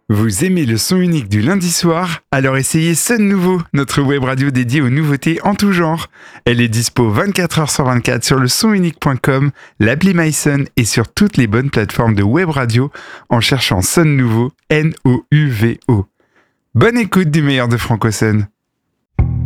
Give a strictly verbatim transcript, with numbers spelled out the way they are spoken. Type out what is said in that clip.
Vous aimez le son unique du lundi soir? Alors essayez Sun Nouveau, notre web radio dédiée aux nouveautés en tout genre. Elle est dispo vingt-quatre heures sur vingt-quatre sur le son unique point com, l'appli MySun et sur toutes les bonnes plateformes de web radio en cherchant Sun Nouveau, N O U V O. Bonne écoute du meilleur de Franco Sun.